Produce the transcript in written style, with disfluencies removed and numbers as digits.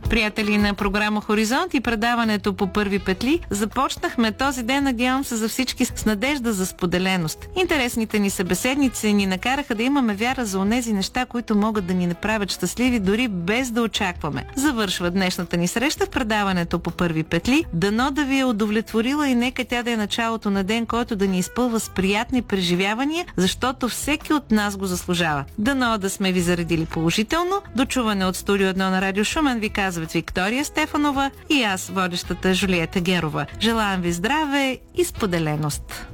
Приятели на програма Хоризонт и предаването по първи петли, започнахме този ден, надявам се за всички, с надежда за споделеност. Интересните ни събеседници ни накараха да имаме вяра за онези неща, които могат да ни направят щастливи, дори без да очакваме. Завършва днешната ни среща в предаването по първи петли. Дано да ви е удовлетворила и нека тя да е началото на ден, който да ни изпълва с приятни преживявания, защото всеки от нас го заслужава. Дано да сме ви заредили положително. До чуване от студио 1 на Радио Шумен ви казват Виктория Стефанова и аз, водещата Жулиета Герова. Желаем ви здраве и споделеност.